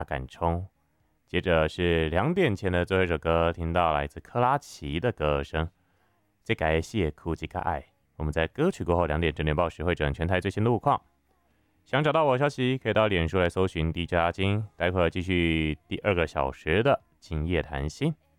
敢冲。接着是2点前的最后一首歌，听到来自克拉奇的歌声。这改谢哭几个爱。我们在歌曲过后2点整点报时会整全台最新路况。想找到我的消息，可以到脸书来搜寻 DJ 阿金。待会儿继续第2个小时的今夜谈心。